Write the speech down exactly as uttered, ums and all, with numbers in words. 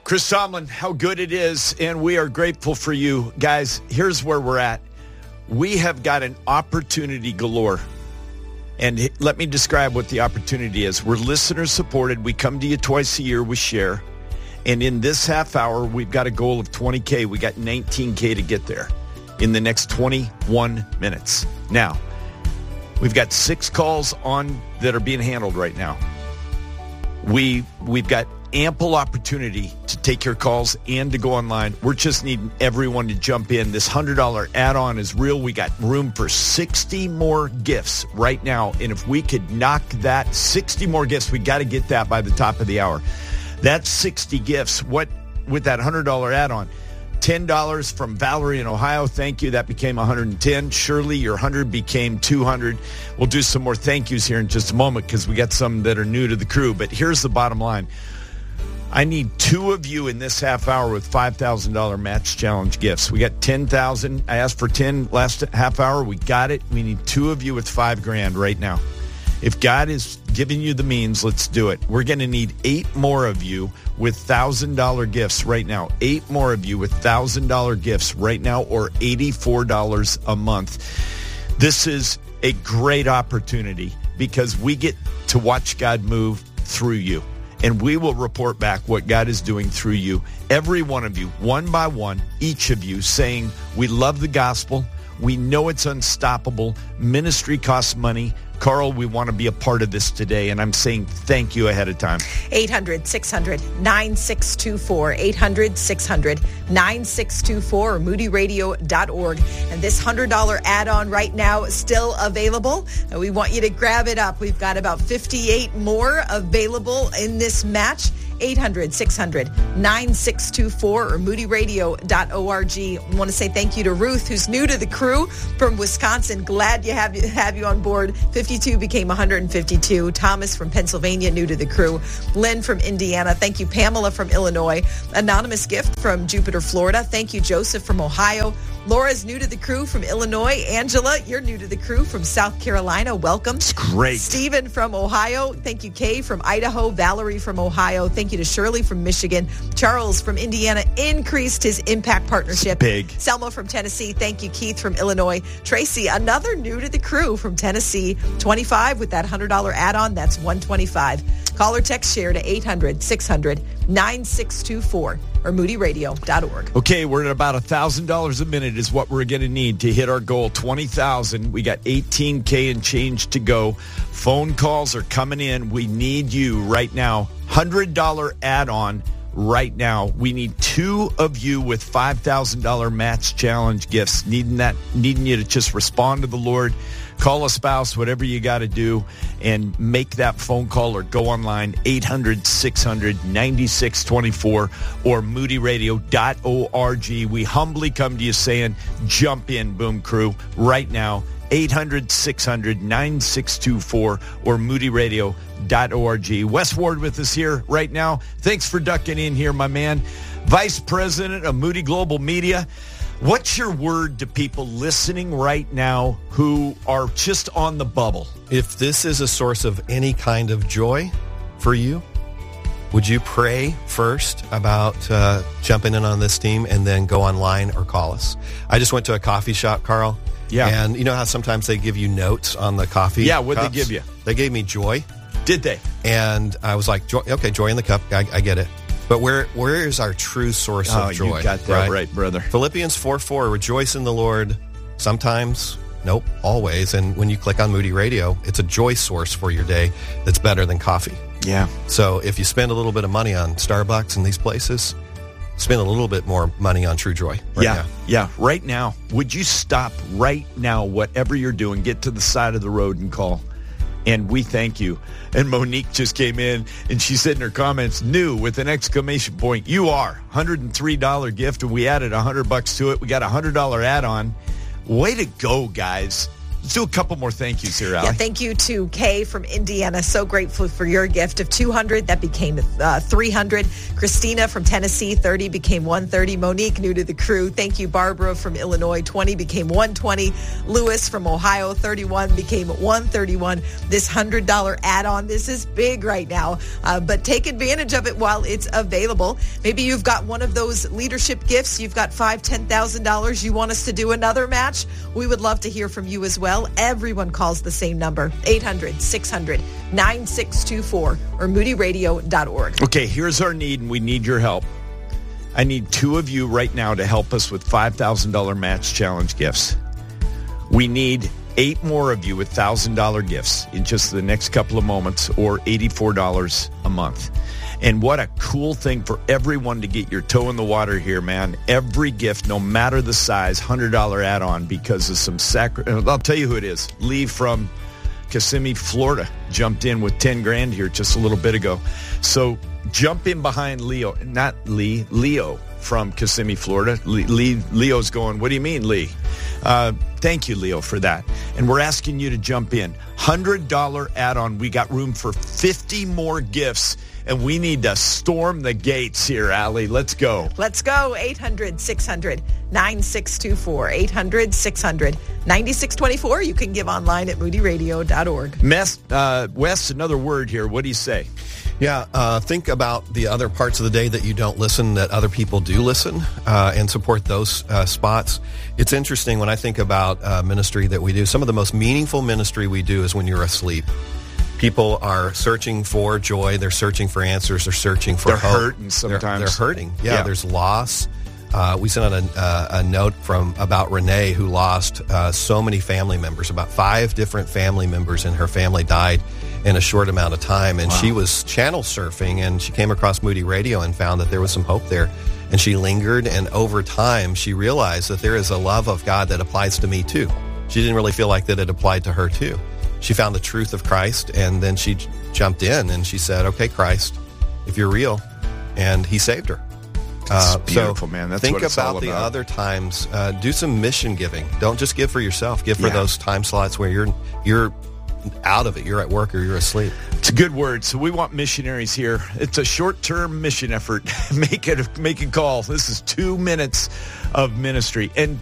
Chris Tomlin, how good it is, and we are grateful for you. Guys, here's where we're at. We have got an opportunity galore. And let me describe what the opportunity is. We're listener-supported. We come to you twice a year. We share. And in this half hour, we've got a goal of twenty K. We got nineteen K to get there in the next twenty-one minutes. Now, we've got six calls on that are being handled right now. We, we've got ample opportunity to take your calls and to go online. We're just needing everyone to jump in. This one hundred dollars add-on is real. We got room for sixty more gifts right now. And if we could knock that, sixty more gifts, we got to get that by the top of the hour. That's sixty gifts. What with that one hundred dollars add-on? ten dollars from Valerie in Ohio. Thank you. That became one hundred ten. Shirley, your one hundred became two hundred. We'll do some more thank yous here in just a moment because we got some that are new to the crew. But here's the bottom line. I need two of you in this half hour with five thousand dollars Match Challenge gifts. We got ten thousand. I asked for ten last half hour. We got it. We need two of you with five grand right now. If God is giving you the means, let's do it. We're going to need eight more of you with one thousand dollars gifts right now. Eight more of you with one thousand dollars gifts right now, or eighty-four dollars a month. This is a great opportunity because we get to watch God move through you. And we will report back what God is doing through you. Every one of you, one by one, each of you saying, we love the gospel. We know it's unstoppable. Ministry costs money. Carl, we want to be a part of this today, and I'm saying thank you ahead of time. eight hundred, six hundred, nine six two four, eight hundred, six hundred, nine six two four, or moody radio dot org. And this one hundred dollars add-on right now is still available. And we want you to grab it up. We've got about fifty-eight more available in this match. eight hundred, six hundred, nine six two four or moody radio dot org. I want to say thank you to Ruth, who's new to the crew from Wisconsin. Glad you have, have you on board. fifty-two became one hundred fifty-two. Thomas from Pennsylvania, new to the crew. Lynn from Indiana. Thank you, Pamela from Illinois. Anonymous gift from Jupiter, Florida. Thank you, Joseph from Ohio. Laura's new to the crew from Illinois. Angela, you're new to the crew from South Carolina. Welcome. It's great. Stephen from Ohio. Thank you, Kay from Idaho. Valerie from Ohio. Thank you to Shirley from Michigan. Charles from Indiana increased his impact partnership. It's big. Selma from Tennessee. Thank you, Keith from Illinois. Tracy, another new to the crew from Tennessee. twenty-five with that one hundred dollars add-on. That's one hundred twenty-five. Call or text share to eight hundred, six hundred, nine six two four or moody radio dot org. Okay, we're at about one thousand dollars a minute is what we're going to need to hit our goal, twenty thousand. We got eighteen K and change to go. Phone calls are coming in. We need you right now. one hundred dollars add-on right now. We need two of you with five thousand dollars Match Challenge gifts. Needing that, needing you to just respond to the Lord. Call a spouse, whatever you got to do, and make that phone call or go online, eight hundred, six hundred, nine six two four or moody radio dot org. We humbly come to you saying, jump in, Boom Crew, right now, eight hundred, six hundred, nine six two four or moody radio dot org. Wes Ward with us here right now. Thanks for ducking in here, my man. Vice President of Moody Global Media. What's your word to people listening right now who are just on the bubble? If this is a source of any kind of joy for you, would you pray first about uh, jumping in on this team and then go online or call us? I just went to a coffee shop, Carl. Yeah. And you know how sometimes they give you notes on the coffee? Yeah, what'd cups? they give you? They gave me joy. Did they? And I was like, joy, okay, joy in the cup. I, I get it. But where where is our true source oh, of joy? You got that right, right brother. Philippians four four, rejoice in the Lord. Sometimes, nope, always. And when you click on Moody Radio, it's a joy source for your day that's better than coffee. Yeah. So if you spend a little bit of money on Starbucks and these places, spend a little bit more money on True Joy. Right yeah, now. yeah. Right now, would you stop right now, whatever you're doing, get to the side of the road and call? And we thank you. And Monique just came in, and she said in her comments, new with an exclamation point. You are. one hundred three dollars gift, and we added one hundred bucks to it. We got a one hundred dollars add-on. Way to go, guys. Let's do a couple more thank yous here, Allie. Yeah, thank you to Kay from Indiana. So grateful for your gift of two hundred. That became uh, three hundred. Christina from Tennessee, thirty became one thirty. Monique, new to the crew. Thank you, Barbara from Illinois, twenty became one twenty. Lewis from Ohio, thirty-one became one thirty-one. This one hundred dollars add-on, this is big right now, uh, but take advantage of it while it's available. Maybe you've got one of those leadership gifts. You've got five thousand dollars, ten thousand dollars. You want us to do another match? We would love to hear from you as well. Everyone calls the same number, eight hundred, six hundred, nine six two four or moody radio dot org. Okay, here's our need, and we need your help. I need two of you right now to help us with five thousand dollars match challenge gifts. We need eight more of you with one thousand dollars gifts in just the next couple of moments, or eighty-four dollars a month. And what a cool thing for everyone to get your toe in the water here, man. Every gift, no matter the size, one hundred dollars add-on because of some sacri- I'll tell you who it is. Lee from Kissimmee, Florida, jumped in with ten grand here just a little bit ago. So jump in behind Leo, not Lee, Leo from Kissimmee, Florida. Lee, Leo's going, what do you mean, Lee? Uh, thank you, Leo, for that. And we're asking you to jump in. one hundred dollars add-on. We got room for fifty more gifts. And we need to storm the gates here, Allie. Let's go. Let's go. eight hundred, six hundred, nine six two four. eight hundred, six hundred, nine six two four. You can give online at moody radio dot org. Mess, uh, Wes, another word here. What do you say? Yeah, uh, think about the other parts of the day that you don't listen, that other people do listen, uh, and support those uh, spots. It's interesting when I think about uh, ministry that we do. Some of the most meaningful ministry we do is when you're asleep. People are searching for joy. They're searching for answers. They're searching for they're hope. Hurting sometimes. They're, they're hurting. Yeah, yeah, there's loss. Uh, we sent out a, uh, a note from about Renee, who lost uh, so many family members. About five different family members in her family died in a short amount of time. And wow. She was channel surfing, and she came across Moody Radio and found that there was some hope there. And she lingered, and over time, she realized that there is a love of God that applies to me too. She didn't really feel like that it applied to her too. She found the truth of Christ, and then she j- jumped in and she said, okay, Christ, if you're real, and he saved her. Uh, beautiful, so man. That's think what it's about all the about. other times. Uh, do some mission giving. Don't just give for yourself. Give for yeah. those time slots where you're you're out of it. You're at work or you're asleep. It's a good word. So we want missionaries here. It's a short-term mission effort. make it make a call. This is two minutes of ministry. And